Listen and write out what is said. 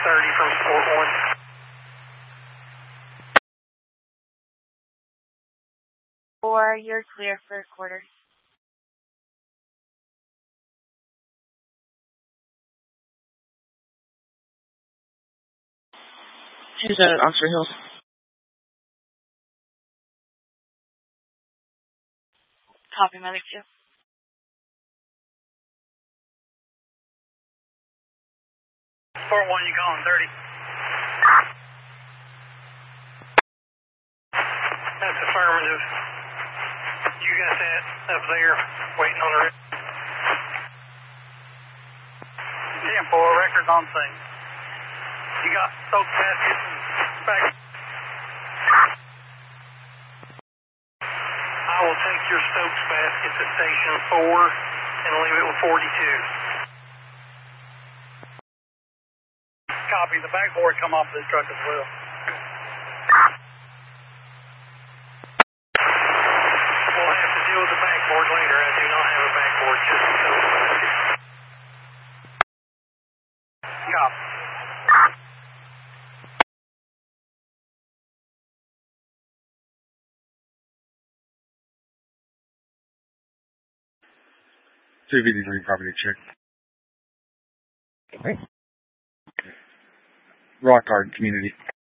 30 from Sport 1. 4, you're clear for quarter. Who's at Oxford Hills? Copy, Medic 2. Sport 1, you calling 30? That's affirmative. You got that up there, waiting on the record. 10-4, records on scene. You got soak baskets and back. I will take your Stokes baskets at station 4 and leave it with 42. Copy. The backboard come off this truck as well. We'll have to deal with the backboard later. I do not have a backboard, just a Stokes basket. Copy. $353 property check. Okay. Rock Garden community.